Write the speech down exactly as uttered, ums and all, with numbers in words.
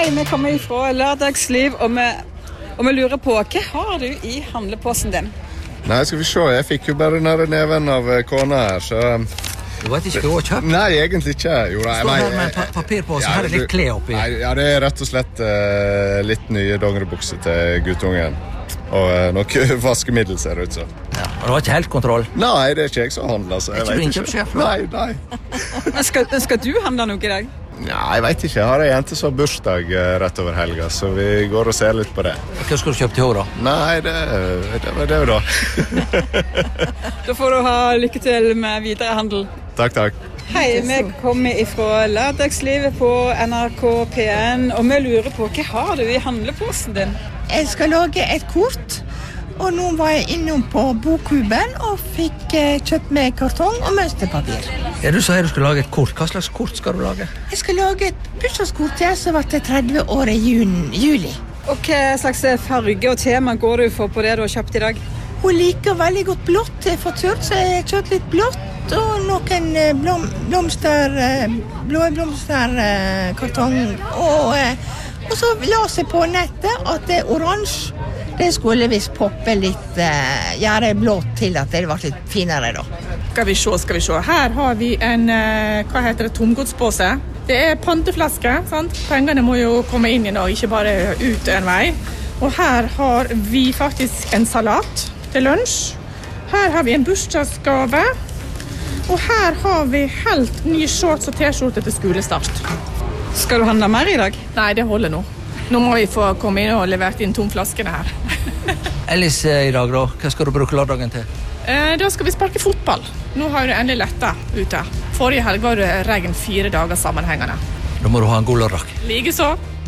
Hei, vi kommer fra Lørdagsliv, og vi, og vi lurer på, hva har du i handleposen din? Nei, skal vi se, jeg fikk jo bare denne neven av kona her, så... Du vet ikke hva du har kjøpt? Nei, egentlig ikke. Jo, nei, Står nei, her med en pa papir på, så ja, her er litt klær oppi. Nei, ja, det er rett og slett uh, litt nye dongeribukser til guttungen. Og uh, noe vaskemiddel ser det ut så. Ja, og du har ikke helt kontroll? Nei, det er ikke jeg som handler, så jeg vet ikke. Er ikke du innkjøpssjef? Nei, nei. Men skal, skal du handle noe i dag? Ja, jeg vet ikke. Jeg har en jente som har bursdag uh, rett over helga, så vi går og ser litt på det. Hva skal du kjøpe til henne da? Nei, det, det var det da. Da får du ha lykke til med videre handel. Takk, takk. Hei, vi kommer fra Lørdagslivet på N R K P N, og vi lurer på, hva har du i handleposen din? Jeg skal lage et kort, og nå var jeg innom på Bokkuben og fikk kjøpt med kartong og mønsterpapir. Ja, du sa du skulle lage et kort. Hva slags kort skal du lage? Jeg skal lage et bursdagskort til jeg som var til tretti år i juli. Og hva slags farge og tema går du for på det du har kjøpt i dag? Hun liker veldig godt blått for tørt, så jeg har kjøpt litt blått og noen blom, blomster, blå blomsterkartong. Og, og så la seg på nettet at det er oransje. Det skulle visst poppe litt, gjøre blått til at det var litt finere da. Skal vi se, skal vi se. Her har vi en, hva heter det, tomgodspåse. Det er panteflaske, sant? Pengene må jo komme inn i nå, ikke bare ut en vei. Og her har vi faktisk en salat til lunsj. Her har vi en bursdagsgave. Og her har vi helt ny shorts og t-skjorte til skolestart. Skal du handle mer i dag? Nei, det holder nå. Nå må vi få komme inn og levert inn tomflaskene her. Ellers i dag da, hva skal du bruke lørdagen til? Eh, da skal vi sparke fotball. Nå har det endelig lettet ute. Forrige helg var det regn fire dager sammenhengende. Da må du ha en god lørdag. Likeså.